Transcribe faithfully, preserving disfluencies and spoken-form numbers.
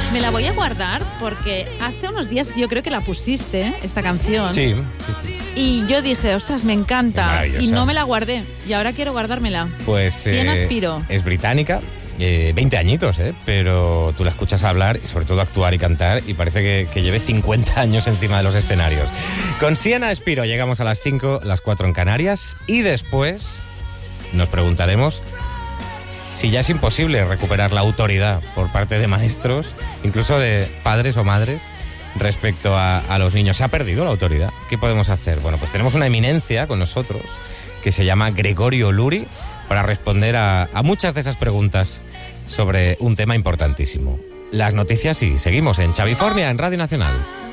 Me la voy a guardar porque hace unos días yo creo que la pusiste, esta canción. Sí, sí, sí. Y yo dije, ostras, me encanta. Maravillosa. Y no me la guardé. Y ahora quiero guardármela. Pues Siena eh, Spiro. es británica, eh, veinte añitos, ¿eh? Pero tú la escuchas hablar y sobre todo actuar y cantar y parece que, que lleve cincuenta años encima de los escenarios. Con Siena Spiro llegamos a las cinco, las cuatro en Canarias y después nos preguntaremos si ya es imposible recuperar la autoridad por parte de maestros, incluso de padres o madres, respecto a, a los niños. ¿Se ha perdido la autoridad? ¿Qué podemos hacer? Bueno, pues tenemos una eminencia con nosotros que se llama Gregorio Luri para responder a, a muchas de esas preguntas sobre un tema importantísimo. Las noticias y seguimos en Chavifornia, en Radio Nacional.